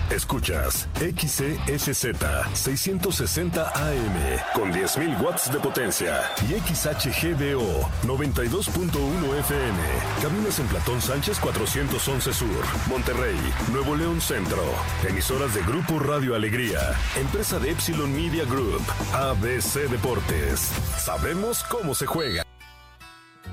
Escuchas XESZ 660 AM con 10.000 watts de potencia y XHGBO 92.1 FM. Cabinas en Platón Sánchez 411 Sur, Monterrey, Nuevo León Centro. Emisoras de Grupo Radio Alegría, empresa de Epsilon Media Group, ABC Deportes. Sabemos cómo se juega.